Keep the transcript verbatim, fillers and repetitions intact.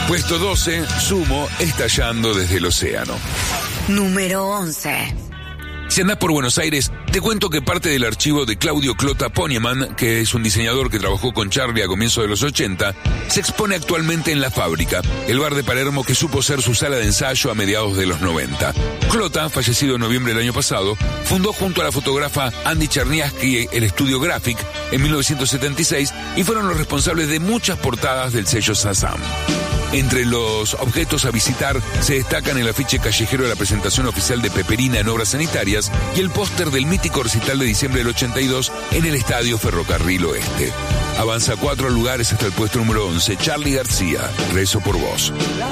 Puesto doce, Sumo, estallando desde el océano. Número once. Si andás por Buenos Aires, te cuento que parte del archivo de Claudio Clota Ponieman, que es un diseñador que trabajó con Charlie a comienzos de los ochenta, se expone actualmente en La Fábrica, el bar de Palermo que supo ser su sala de ensayo a mediados de los noventa. Clota, fallecido en noviembre del año pasado, fundó junto a la fotógrafa Andy Cherniavsky el estudio Graphic en mil novecientos setenta y seis y fueron los responsables de muchas portadas del sello Shazam. Entre los objetos a visitar se destacan el afiche callejero de la presentación oficial de Peperina en Obras Sanitarias y el póster del mítico recital de diciembre del ochenta y dos en el Estadio Ferrocarril Oeste. Avanza cuatro lugares hasta el puesto número once. Charly García, Rezo por vos.